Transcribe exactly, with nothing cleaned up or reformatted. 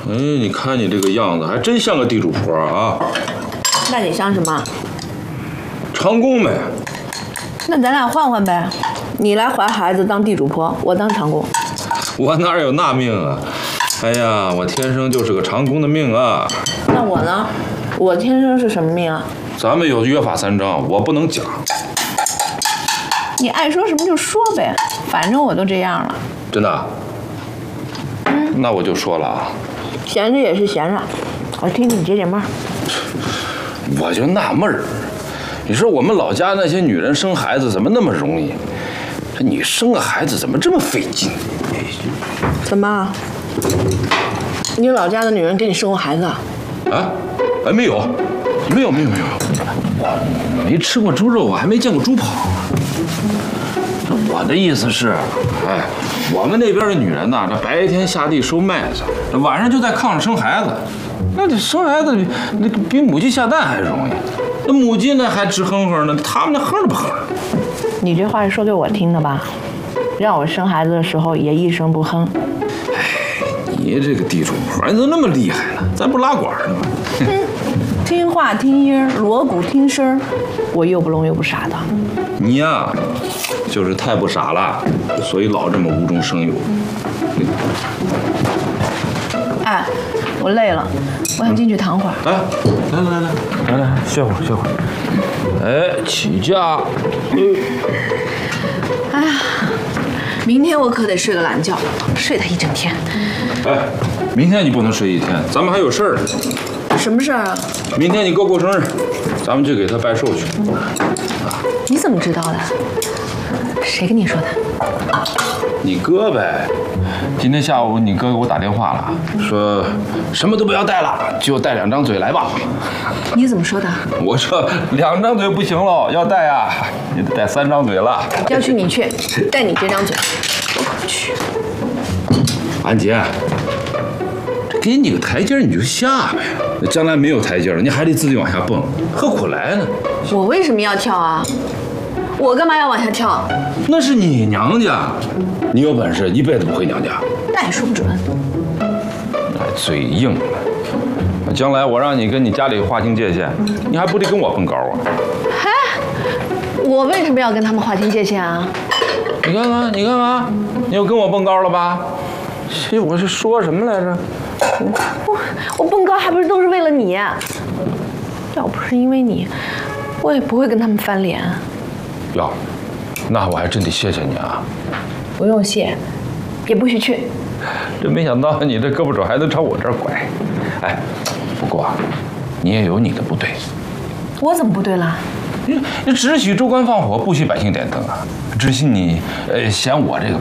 哎，你看你这个样子，还真像个地主婆啊！ 那你像什么？ 长工呗。 那咱俩换换呗，你来怀孩子当地主婆，我当长工。 我哪有那命啊？哎呀，我天生就是个长工的命啊！ 那我呢？我天生是什么命啊？ 咱们有约法三章，我不能讲。 你爱说什么就说呗，反正我都这样了。 真的？嗯。那我就说了啊。 闲着也是闲着，我听听你解解闷儿。 我就纳闷儿，你说我们老家那些女人生孩子怎么那么容易？你生个孩子怎么这么费劲？ 怎么？你老家的女人给你生过孩子啊？ 啊？哎，没有，没有，没有，没有。我没吃过猪肉，我还没见过猪跑。我的意思是，哎，我们那边的女人呐，这白天下地收麦子，这晚上就在炕上生孩子。那这生孩子比那比母鸡下蛋还容易。那母鸡呢还直哼哼呢，他们那哼都不哼。 你这话是说给我听的吧？让我生孩子的时候也一声不哼。 哎，你这个地主婆，你都那么厉害了，咱不拉管呢吗？ 哼，听话听音儿，锣鼓听声儿，我又不聋又不傻的。 你呀，就是太不傻了，所以老这么无中生有。 哎，我累了，我想进去躺会儿。 哎，来来来来来来，歇会儿歇会儿。哎，起价。 哎呀，明天我可得睡个懒觉，睡他一整天。 哎，明天你不能睡一天，咱们还有事儿。 什么事儿啊？ 明天你哥过生日，咱们去给他拜寿去。 你怎么知道的？谁跟你说的？ 你哥呗。今天下午你哥给我打电话了，说什么都不要带了，就带两张嘴来吧。 你怎么说的？ 我说两张嘴不行了，要带啊，你得带三张嘴了。 要去你去，带你这张嘴，我可不去。 安杰，这给你个台阶你就下呗，将来没有台阶了，你还得自己往下蹦，何苦来呢？ 我为什么要跳啊？我干嘛要往下跳？ 那是你娘家，你有本事一辈子不回娘家。 那也说不准。 还嘴硬了，将来我让你跟你家里划清界限，你还不得跟我蹦高啊？ 嗨，我为什么要跟他们划清界限啊？ 你看看，你看看，你又跟我蹦高了吧？其实我是说什么来着？ 我我蹦高还不是都是为了你？要不是因为你，我也不会跟他们翻脸。 哟，那我还真得谢谢你啊！ 不用谢，也不许去。 真没想到你这胳膊肘还能朝我这儿拐。哎，不过你也有你的不对。 我怎么不对了？ 你你只许州官放火，不许百姓点灯啊！只许你呃嫌我这个